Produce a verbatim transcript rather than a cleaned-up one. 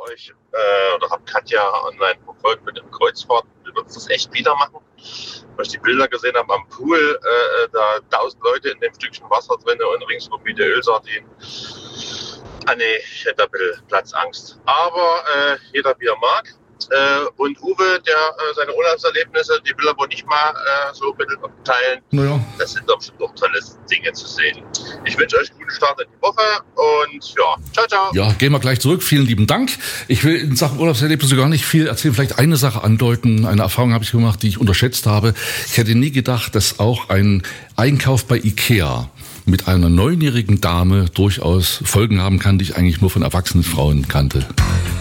euch äh, oder habe Katja online verfolgt mit dem Kreuzfahrt. Wir würden das echt wieder machen. Weil ich die Bilder gesehen habe am Pool, äh, da tausend Leute in dem Stückchen Wasser drin und ringsum wie die Ölsardinen. Ah nee, ich hätte ein bisschen Platzangst. Aber äh, jeder wie er mag. Äh, und Uwe, der äh, seine Urlaubserlebnisse, die will er wohl nicht mal äh, so ein bisschen teilen. Naja. Das sind doch bestimmt noch tolle Dinge zu sehen. Ich wünsche euch einen guten Start in die Woche und ja, ciao, ciao. Ja, gehen wir gleich zurück. Vielen lieben Dank. Ich will in Sachen Urlaubserlebnisse gar nicht viel erzählen. Vielleicht eine Sache andeuten. Eine Erfahrung habe ich gemacht, die ich unterschätzt habe. Ich hätte nie gedacht, dass auch ein Einkauf bei Ikea mit einer neunjährigen Dame durchaus Folgen haben kann, die ich eigentlich nur von erwachsenen Frauen kannte.